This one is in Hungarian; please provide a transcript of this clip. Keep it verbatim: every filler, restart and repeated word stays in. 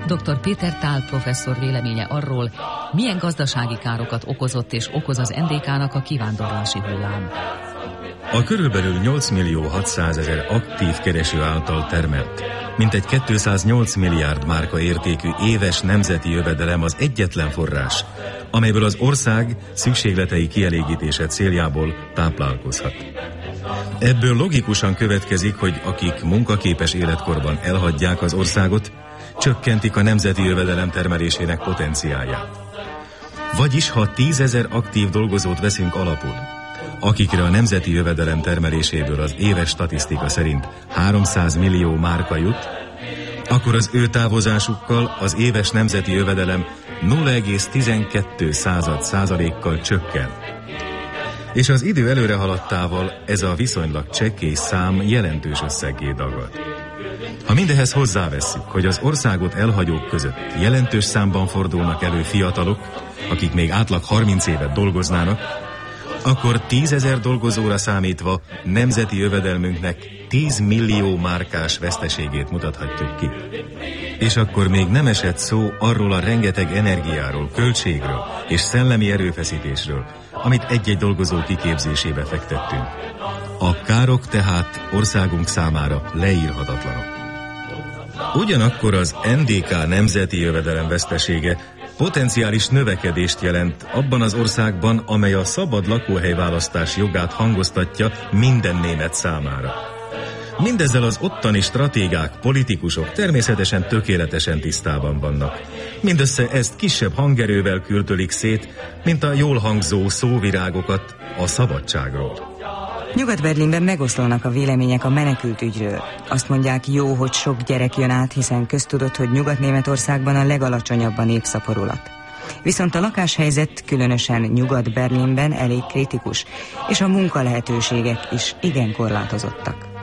doktor Péter Tál professzor véleménye arról, milyen gazdasági károkat okozott és okoz az en dé ká-nak a kivándorlási hullám. A körülbelül nyolc millió hatszázezer aktív kereső által termelt, mintegy kétszáznyolc milliárd márka értékű éves nemzeti jövedelem az egyetlen forrás, amelyből az ország szükségletei kielégítése céljából táplálkozhat. Ebből logikusan következik, hogy akik munkaképes életkorban elhagyják az országot, csökkentik a nemzeti jövedelem termelésének potenciálját. Vagyis, ha tízezer aktív dolgozót veszünk alapul, akikre a nemzeti jövedelem termeléséből az éves statisztika szerint háromszáz millió márka jut, akkor az ő távozásukkal az éves nemzeti jövedelem nulla egész tizenkettő százalékkal csökken. És az idő előre haladtával ez a viszonylag csekély szám jelentős összeggé dagad. Ha mindehez hozzávesszük, hogy az országot elhagyók között jelentős számban fordulnak elő fiatalok, akik még átlag harminc évet dolgoznának, akkor tízezer dolgozóra számítva nemzeti jövedelmünknek tíz millió márkás veszteségét mutathatjuk ki. És akkor még nem esett szó arról a rengeteg energiáról, költségről és szellemi erőfeszítésről, amit egy-egy dolgozó kiképzésébe fektettünk. A károk tehát országunk számára leírhatatlanok. Ugyanakkor az en dé ká nemzeti jövedelem vesztesége potenciális növekedést jelent abban az országban, amely a szabad lakóhelyválasztás jogát hangoztatja minden német számára. Mindezzel az ottani stratégák, politikusok természetesen tökéletesen tisztában vannak. Mindössze ezt kisebb hangerővel kültölik szét, mint a jól hangzó szóvirágokat a szabadságról. Nyugat-Berlinben megoszlanak a vélemények a menekültügyről. Azt mondják, jó, hogy sok gyerek jön át, hiszen köztudott, hogy Nyugat-Németországban a legalacsonyabb a népszaporulat. Viszont a lakáshelyzet különösen Nyugat-Berlinben elég kritikus, és a munkalehetőségek is igen korlátozottak.